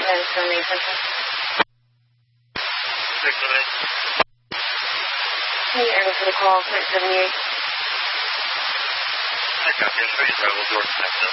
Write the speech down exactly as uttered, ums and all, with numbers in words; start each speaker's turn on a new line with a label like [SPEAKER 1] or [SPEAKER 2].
[SPEAKER 1] That is from the Central.
[SPEAKER 2] six seven eight.
[SPEAKER 1] Hey, Aaron, for the call, point seven eight.
[SPEAKER 2] I copy. I'm sure you travel door connected.